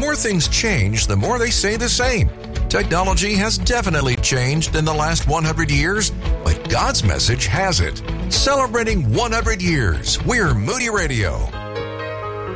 more things change, the more they stay the same. Technology has definitely changed in the last 100 years, but God's message hasn't. Celebrating 100 years, we're Moody Radio.